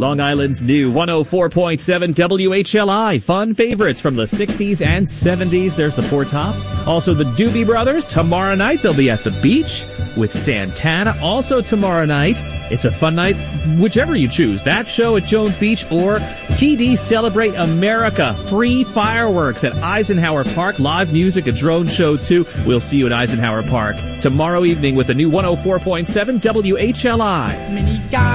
Long Island's new 104.7 WHLI. Fun favorites from the 60s and 70s. There's the Four Tops. Also the Doobie Brothers. Tomorrow night they'll be at the beach with Santana. Also tomorrow night, it's a fun night, whichever you choose. That show at Jones Beach or TD Celebrate America. Free fireworks at Eisenhower Park. Live music, a drone show too. We'll see you at Eisenhower Park tomorrow evening with the new 104.7 WHLI.